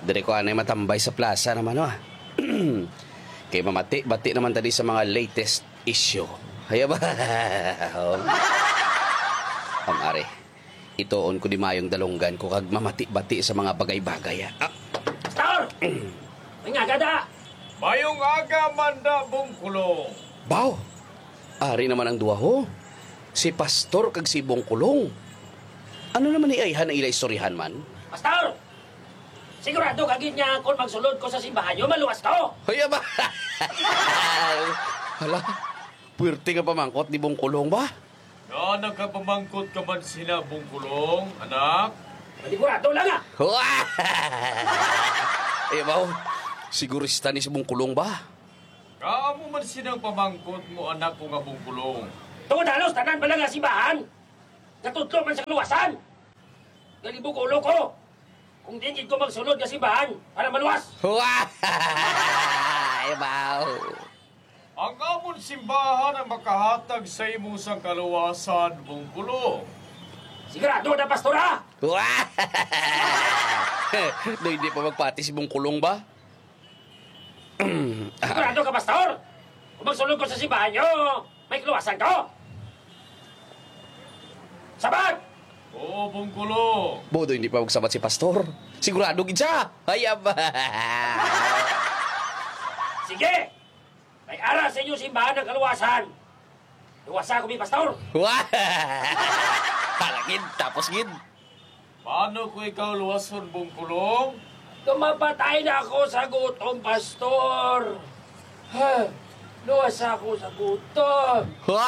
Dari ko anay matambay sa plaza naman, oh. Kay bati naman tadi sa mga latest issue. Haya ba? Are, itoon ko di mayong dalunggan ko kag mamati-bati sa mga bagay-bagay. Pastor! May nga gada! Mayong aga manda bungkulong. Baw, ari naman ang duwa ho. Si Pastor kag si Bongkulong. Ano naman ni ayhan na ilay istoryahan man? Pastor! Sigurado kagid niya kung magsulod ko sa simbahan nyo, maluwas ko! Haya ba? Hala, puwerte ka pamangkot ni Bongkulong ba? Na nakapamangkot ka man sila bungkulong, anak. Manigurado lang ah! Baw, sigurista ni si Bongkulong ba? Kaamo man sinang pamangkot mo anak ko nga bungkulong. Tungod halos, tanan ba lang nga simbahan? Natutlo man sa luwasan! Galibog ulo ko! Kung din ko magsulod nga simbahan para maluwas! Baw. Ang amon simbahan ang makahatag sa imo sang kaluwasan bungkulong. Sigurado na, Pastor ah! No, hindi pa magpati si Bongkulong ba? Sigurado ka, Pastor! Kung magsulod ko sa simbahan nyo, may kaluwasan ko! Sabat! Oo, bungkulong. Bodo, hindi pa magsabat si Pastor. Sigurado gid siya. Haya ba? Sige! May aral sa inyo simbahan ng kaluwasan! Luwasa ko, mi Pastor! Halagid, tapos gid. Paano ko ikaw luwason bungkulong? Tumapatay na ako sa gutom, Pastor! Ha? Luwasa ako sa gutom!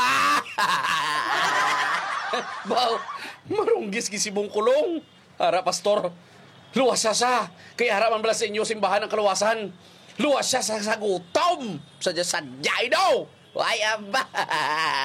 Baw, marunggis gi si Bongkulong. Ara, Pastor, luwas siya. Kaya haraman bala sa inyo simbahan ng kaluwasan. Luwas siya sa gutom. Sadya daw. Ay, aba.